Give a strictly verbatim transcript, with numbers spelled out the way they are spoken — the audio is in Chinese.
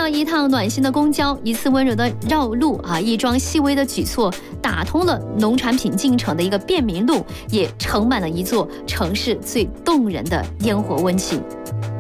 了一趟暖心的公交，一次温柔的绕路啊，一桩细微的举措，打通了农产品进城的一个便民路，也盛满了一座城市最动人的烟火温情。